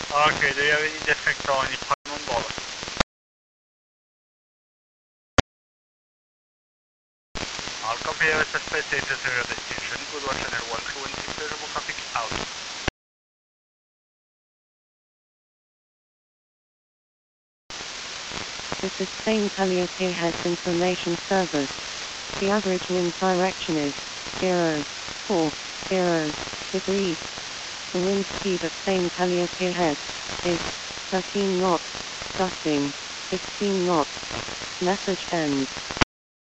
Ok, devi avere i defettoni, poi non bola. I'll copy RSS data to your destination. Good watch channel 1 through traffic out. This is Spain Calliope Heads Information Service. The average wind direction is 040 degrees. The wind speed at Spain Calliope Heads is 13 knots, gusting 15 knots. Message ends.